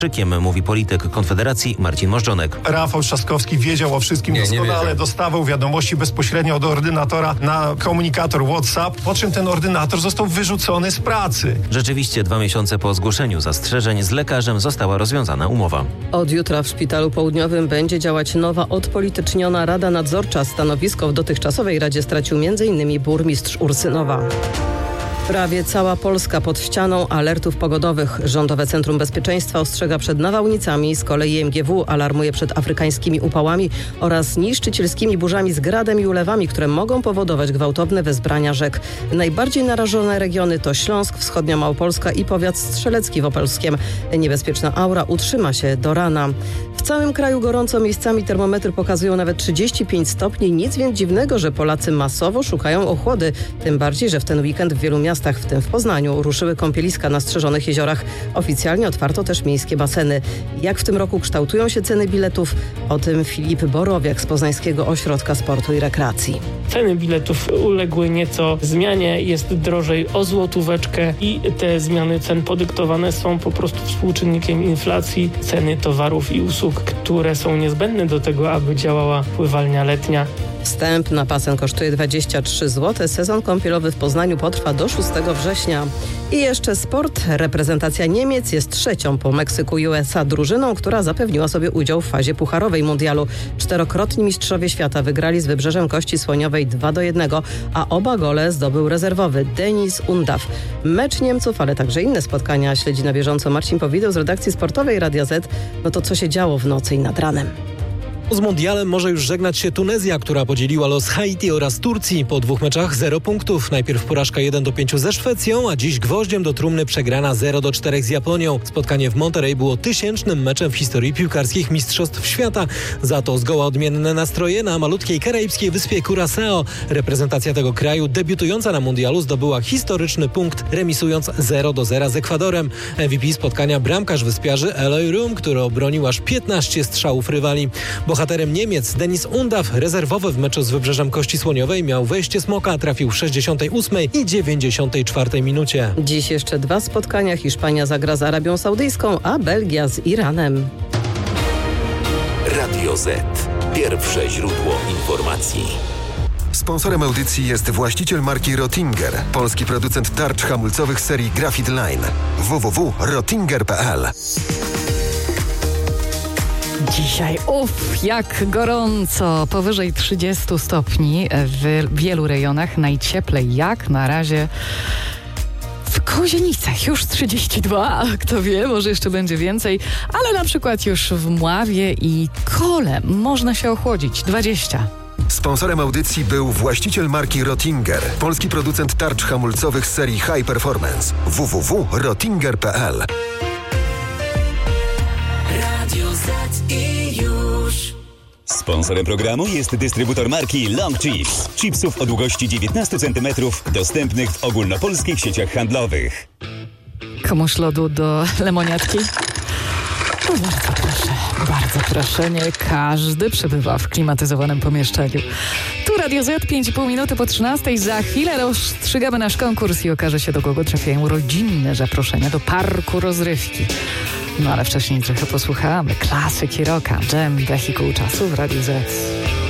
Mówi polityk Konfederacji Marcin Możdżonek. Rafał Trzaskowski wiedział o wszystkim doskonale, dostawał wiadomości bezpośrednio od ordynatora na komunikator WhatsApp, po czym ten ordynator został wyrzucony z pracy. Rzeczywiście 2 miesiące po zgłoszeniu zastrzeżeń z lekarzem została rozwiązana umowa. Od jutra w Szpitalu Południowym będzie działać nowa, odpolityczniona Rada Nadzorcza. Stanowisko w dotychczasowej Radzie stracił m.in. burmistrz Ursynowa. Prawie cała Polska pod ścianą alertów pogodowych. Rządowe Centrum Bezpieczeństwa ostrzega przed nawałnicami, z kolei MGW alarmuje przed afrykańskimi upałami oraz niszczycielskimi burzami z gradem i ulewami, które mogą powodować gwałtowne wezbrania rzek. Najbardziej narażone regiony to Śląsk, Wschodnia Małopolska i powiat strzelecki w Opolskiem. Niebezpieczna aura utrzyma się do rana. W całym kraju gorąco, miejscami termometry pokazują nawet 35 stopni. Nic więc dziwnego, że Polacy masowo szukają ochłody. Tym bardziej, że w ten weekend w wielu miastach, w tym w Poznaniu, ruszyły kąpieliska na strzeżonych jeziorach. Oficjalnie otwarto też miejskie baseny. Jak w tym roku kształtują się ceny biletów? O tym Filip Borowiak z Poznańskiego Ośrodka Sportu i Rekreacji. Ceny biletów uległy nieco zmianie, jest drożej o złotóweczkę i te zmiany cen podyktowane są po prostu współczynnikiem inflacji, ceny towarów i usług, które są niezbędne do tego, aby działała pływalnia letnia. Wstęp na basen kosztuje 23 zł. Sezon kąpielowy w Poznaniu potrwa do 6 września. I jeszcze sport. Reprezentacja Niemiec jest trzecią po Meksyku i USA drużyną, która zapewniła sobie udział w fazie pucharowej mundialu. 4-krotni mistrzowie świata wygrali z Wybrzeżem Kości Słoniowej 2-1, a oba gole zdobył rezerwowy Denis Undaw. Mecz Niemców, ale także inne spotkania śledzi na bieżąco Marcin Powideł z redakcji sportowej Radia Z. No to co się działo w nocy i nad ranem? Z mundialem może już żegnać się Tunezja, która podzieliła los Haiti oraz Turcji. Po 2 meczach 0 punktów. Najpierw porażka 1-5 ze Szwecją, a dziś gwoździem do trumny przegrana 0-4 z Japonią. Spotkanie w Monterrey było 1000. meczem w historii piłkarskich mistrzostw świata. Za to zgoła odmienne nastroje na malutkiej karaibskiej wyspie Curaçao. Reprezentacja tego kraju debiutująca na mundialu zdobyła historyczny punkt, remisując 0-0 z Ekwadorem. MVP spotkania bramkarz wyspiarzy Eloy Room, który obronił aż 15 strzałów rywali. Bohaterem Niemiec Denis Undaw, rezerwowy w meczu z Wybrzeżem Kości Słoniowej, miał wejście smoka, trafił w 68 i 94 minucie. Dziś jeszcze 2 spotkania. Hiszpania zagra z Arabią Saudyjską, a Belgia z Iranem. Radio Z. Pierwsze źródło informacji. Sponsorem audycji jest właściciel marki Rottinger, polski producent tarcz hamulcowych serii Graphite Line. www.rottinger.pl. Dzisiaj, jak gorąco, powyżej 30 stopni w wielu rejonach, najcieplej jak na razie w Kozienicach, już 32, a kto wie, może jeszcze będzie więcej, ale na przykład już w Mławie i Kole można się ochłodzić, 20. Sponsorem audycji był właściciel marki Rottinger, polski producent tarcz hamulcowych serii High Performance. www.rottinger.pl. Sponsorem programu jest dystrybutor marki Long Chips. Chipsów o długości 19 cm, dostępnych w ogólnopolskich sieciach handlowych. Komuś lodu do lemoniatki? No bardzo proszę, nie każdy przebywa w klimatyzowanym pomieszczeniu. Tu Radio Z, 5,5 minuty po 13. Za chwilę rozstrzygamy nasz konkurs i okaże się, do kogo trafiają rodzinne zaproszenia do parku rozrywki. No ale wcześniej trochę posłuchamy klasyki rocka, Dżem, Wehikuł Czasu w Radiu Z.